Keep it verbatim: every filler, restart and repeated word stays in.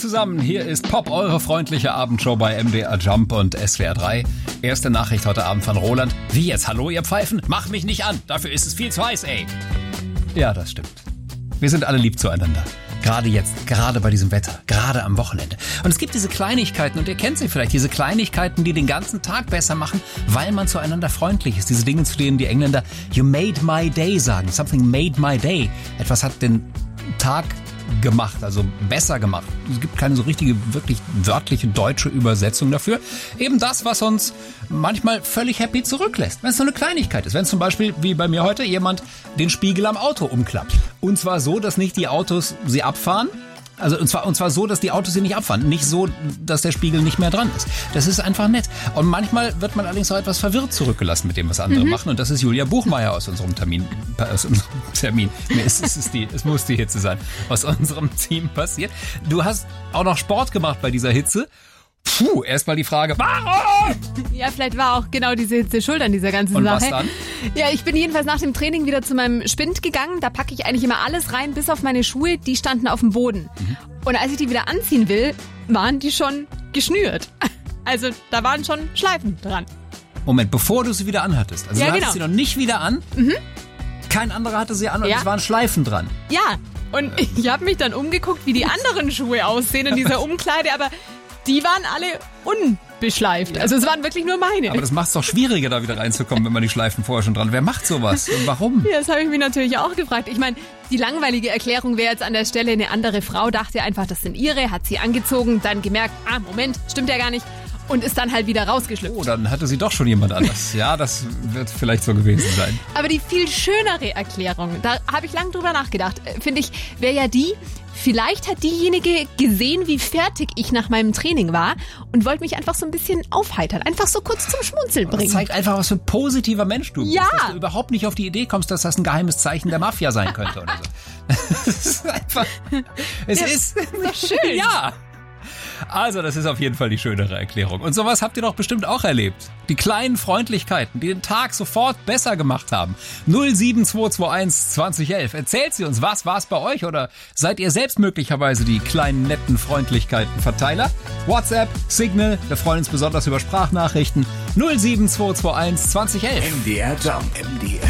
zusammen, hier ist Pop, eure freundliche Abendshow bei M D R Jump und S W R drei. Erste Nachricht heute Abend von Roland. Wie jetzt? Hallo, ihr Pfeifen? Mach mich nicht an, dafür ist es viel zu heiß, ey. Ja, das stimmt. Wir sind alle lieb zueinander. Gerade jetzt, gerade bei diesem Wetter, gerade am Wochenende. Und es gibt diese Kleinigkeiten, und ihr kennt sie vielleicht, diese Kleinigkeiten, die den ganzen Tag besser machen, weil man zueinander freundlich ist. Diese Dinge, zu denen die Engländer "You made my day" sagen. Something made my day. Etwas hat den Tag gemacht, also besser gemacht. Es gibt keine so richtige, wirklich wörtliche deutsche Übersetzung dafür. Eben das, was uns manchmal völlig happy zurücklässt. Wenn es so eine Kleinigkeit ist. Wenn zum Beispiel, wie bei mir heute, jemand den Spiegel am Auto umklappt. Und zwar so, dass nicht die Autos sie abfahren. Also und zwar, und zwar so, dass die Autos sie nicht abfahren. Nicht so, dass der Spiegel nicht mehr dran ist. Das ist einfach nett. Und manchmal wird man allerdings auch etwas verwirrt zurückgelassen mit dem, was andere mhm. machen. Und das ist Julia Buchmeier aus unserem Termin. Aus unserem Termin. Nee, es, es, ist die, es muss die Hitze sein. Aus unserem Team passiert. Du hast auch noch Sport gemacht bei dieser Hitze. Puh, erstmal die Frage, warum? Ja, vielleicht war auch genau diese Hitze schuld an dieser ganzen Und Sache. was dann? Ja, ich bin jedenfalls nach dem Training wieder zu meinem Spind gegangen. Da packe ich eigentlich immer alles rein, bis auf meine Schuhe. Die standen auf dem Boden. Mhm. Und als ich die wieder anziehen will, waren die schon geschnürt. Also da waren schon Schleifen dran. Moment, bevor du sie wieder anhattest. Also ja, du genau. hattest sie noch nicht wieder an. Mhm. Kein anderer hatte sie an und ja. es waren Schleifen dran. Ja, und ich habe mich dann umgeguckt, wie die anderen Schuhe aussehen in dieser Umkleide, aber die waren alle unbeschleift. Also es waren wirklich nur meine. Aber das macht es doch schwieriger, da wieder reinzukommen, wenn man die Schleifen vorher schon dran. Wer macht sowas und warum? Ja, das habe ich mich natürlich auch gefragt. Ich meine, die langweilige Erklärung wäre jetzt an der Stelle, eine andere Frau dachte einfach, das sind ihre, hat sie angezogen, dann gemerkt, ah, Moment, stimmt ja gar nicht. Und ist dann halt wieder rausgeschlüpft. Oh, dann hatte sie doch schon jemand anders. Ja, das wird vielleicht so gewesen sein. Aber die viel schönere Erklärung, da habe ich lange drüber nachgedacht, finde ich, wäre ja die, vielleicht hat diejenige gesehen, wie fertig ich nach meinem Training war und wollte mich einfach so ein bisschen aufheitern, einfach so kurz zum Schmunzeln bringen. Das zeigt einfach, was für ein positiver Mensch du bist. Ja. Dass du überhaupt nicht auf die Idee kommst, dass das ein geheimes Zeichen der Mafia sein könnte oder so. Es ist einfach, es ja, ist, ist doch schön. Ja. Also, das ist auf jeden Fall die schönere Erklärung. Und sowas habt ihr doch bestimmt auch erlebt. Die kleinen Freundlichkeiten, die den Tag sofort besser gemacht haben. null sieben zwei zwei eins zwanzig elf. Erzählt sie uns, was war es bei euch? Oder seid ihr selbst möglicherweise die kleinen, netten Freundlichkeiten-Verteiler? WhatsApp, Signal, wir freuen uns besonders über Sprachnachrichten. null sieben zwei zwei eins zwanzig elf. M D R Jump. M D R